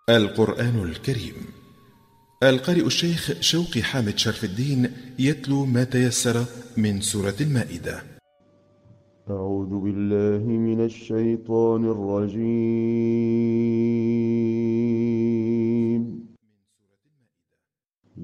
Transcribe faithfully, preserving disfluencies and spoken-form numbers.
القرآن الكريم. القارئ الشيخ شوقي حامد شرف الدين يتلو ما تيسر من سورة المائدة. أعوذ بالله من الشيطان الرجيم.